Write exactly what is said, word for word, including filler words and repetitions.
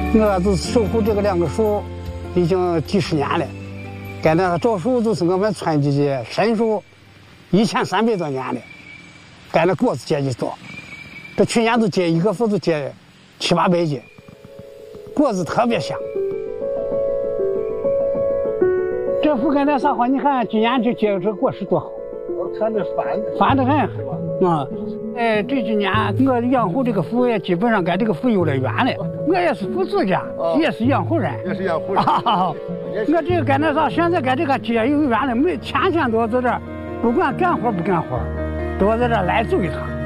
我就是守护这个两个树，已经几十年了。该那个枣树就是我们村里的神树，一千三百多年了。该那果子结的多，这去年都结一个树都结七八百斤，果子特别香。这树跟那啥好，你看今年这结这果实多好。 我看这翻翻得很啊！哎，这几年我养护这个树也基本上跟这个树有点缘了。我也是富主家，哦、也是养护人， 也是养护人。 啊、我这个跟那啥，现在跟这个街有缘了，每天天都在这儿，不管干活不干活，都在这儿来走一趟。